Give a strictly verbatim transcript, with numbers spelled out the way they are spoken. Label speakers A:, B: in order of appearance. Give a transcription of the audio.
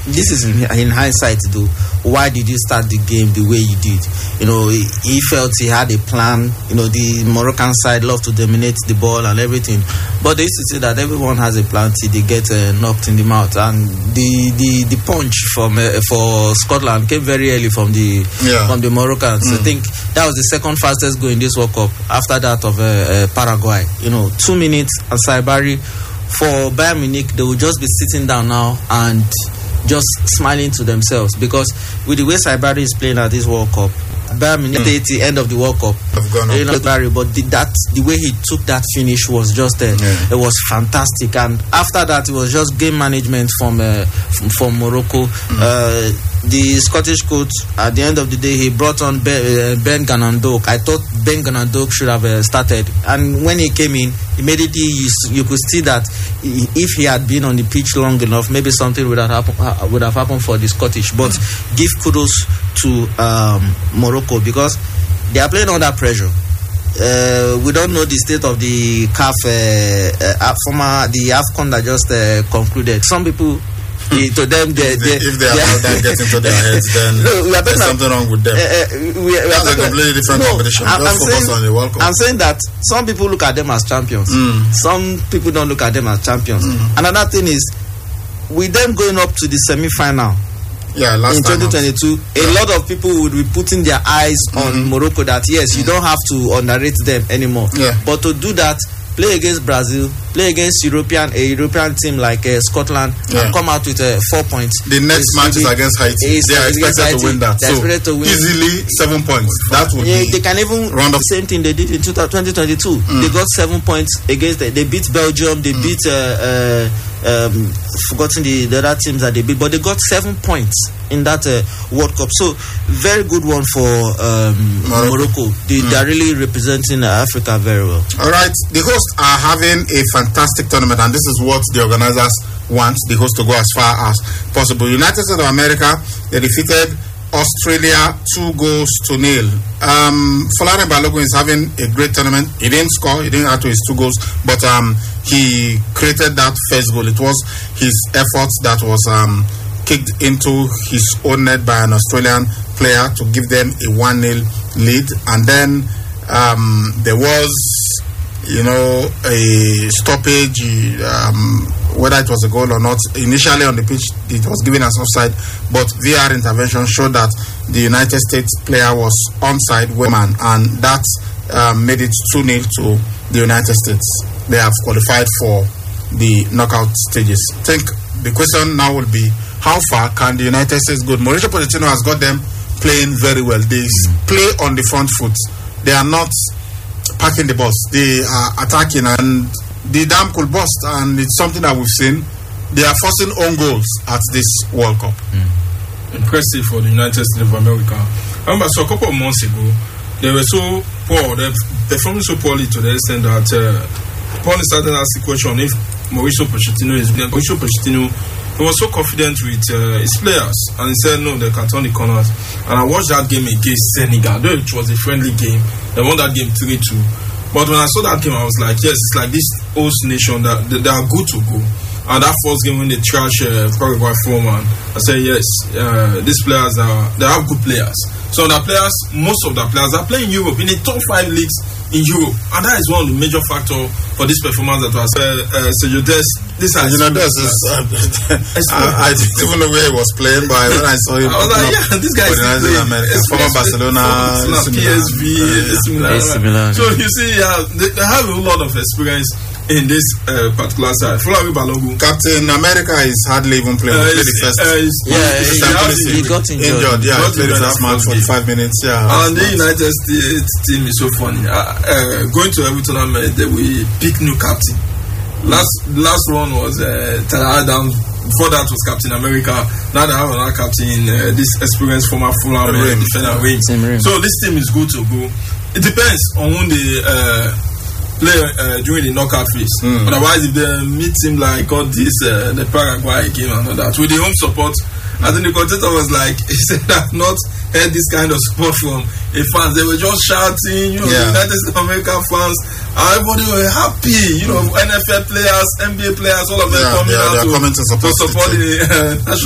A: this is in, in hindsight though. Why did you start the game the way you did? You know, he, he felt he had a plan. You know, the Moroccan side loved to dominate the ball and everything. But they used to say that everyone has a plan till they get uh, knocked in the mouth. And the the, the punch from uh, for Scotland came very early from the yeah. from the Moroccans. Mm. I think that was the second fastest goal in this World Cup after that of uh, uh, Paraguay. You know, two minutes and Saibari. For Bayern Munich, they will just be sitting down now and just smiling to themselves, because with the way Saibari is playing at this World Cup, Bayern Munich mm. at the end of the World Cup, you know, but the, that the way he took that finish was just uh, yeah. it was fantastic. And after that, it was just game management from uh, from, from Morocco. Mm. Uh, the Scottish coach, at the end of the day, he brought on Ben, uh, Ben Ganondok. I thought Ben Ganondok should have uh, started, and when he came in, immediately you, you could see that he, if he had been on the pitch long enough, maybe something would have happened, uh, would have happened for the Scottish. But mm. give kudos to um, Morocco, because they are playing under pressure. Uh, we don't know the state of the C A F, uh, uh, former the AFCON that just uh, concluded. Some people. To them, they,
B: if
A: they,
B: they, if they allow that get into their heads, then no, we are there's about, something wrong with them. Uh, uh, we, we That's a completely different no, competition. I'm, I'm, saying, on the World Cup.
A: I'm saying that some people look at them as champions. Mm. Some people don't look at them as champions. Mm. Another thing is, with them going up to the semi-final
B: yeah, last
A: in twenty twenty-two, a yeah. lot of people would be putting their eyes mm-hmm. on Morocco. That yes, mm-hmm. you don't have to underrate them anymore. Yeah. But to do that, play against Brazil, play against European a European team like uh, Scotland, yeah. and come out with uh, four points.
B: The next match is against Haiti. They are expected Haiti. to win that. So to win. Easily seven points. That would yeah, be
A: they can even round the same thing they did in twenty twenty-two. Mm. They got seven points against. The, they beat Belgium. They mm. beat. Uh, uh, um, forgotten the, the other teams that they beat, but they got seven points in that uh, World Cup. So very good one for um, Morocco. Morocco. They, mm. they are really representing uh, Africa very well.
B: All right, the hosts are having a fantastic tournament, and this is what the organizers want the host to go as far as possible. United States of America, they defeated Australia two goals to nil. Um, Folarin Balogun is having a great tournament. He didn't score, he didn't add to his two goals, but um, he created that first goal. It was his effort that was um, kicked into his own net by an Australian player to give them a one nil lead. And then um, there was, you know, a stoppage, um, whether it was a goal or not. Initially on the pitch, it was given as offside, but V R intervention showed that the United States player was onside, woman, and that um, made it two nil to the United States. They have qualified for the knockout stages. I think the question now will be, how far can the United States go? Mauricio Pochettino has got them playing very well. They play on the front foot. They are not packing the bus. They are attacking, and the dam could burst, and it's something that we've seen. They are forcing own goals at this World Cup.
C: Mm. Impressive for the United States of America. I remember, so a couple of months ago, they were so poor, they performed so poorly to the extent that uh, Paul started asking the question if Mauricio Pochettino is Mauricio Pochettino. He was so confident with uh, his players, and he said no, they can turn the corners. And I watched that game against Senegal, though it was a friendly game. They won that game three two. But when I saw that game, I was like, yes, it's like this host nation that they, they are good to go. And that first game when they trash uh, Paraguay four-man, I said yes, uh, these players are they have good players. So the players, most of the players are playing in Europe in the top five leagues in Europe, and that is one of the major factors for this performance that was uh, uh, Sergio Dest. This is
B: you know, this is uh, I, I didn't even know where he was playing, but when I saw him,
C: I was like, yeah, this guy is playing.
B: America, former Barcelona,
C: P S V, A C Milan. So you see, yeah, they, they have a lot of experience in this uh, particular side. Folarin Balogun,
B: Captain America, is hardly even playing. Uh,
A: the first, uh, yeah, he, he, he got injured.
B: injured yeah, he played the first match for five minutes. Yeah,
C: and the United States team is so funny. Uh, uh, going to every tournament, they will pick new captain. Last last one was uh, Tyler Adams. Before that was Captain America. Now they have another captain, uh, this experienced former Fulham uh, defender Ring. So this team is good to go. It depends on when they uh, play uh, during the knockout phase. Mm. Otherwise, if they meet him like all this, uh, the Paraguay game and all that, with the home support, I think the commentator was like, he said, I've not heard this kind of support from a fans. They were just shouting, you know, yeah. the United States of America fans. Everybody were happy, you know, N F L players, N B A players, all of them yeah, coming yeah, out to,
B: coming to support,
C: to support the uh, national